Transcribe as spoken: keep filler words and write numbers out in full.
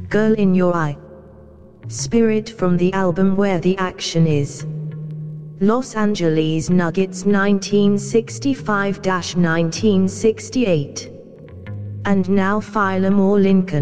Girl in Your Eye. Spirit from the album Where the Action Is. Los Angeles Nuggets nineteen sixty-five to nineteen sixty-eight. And now Fillmore Lincoln.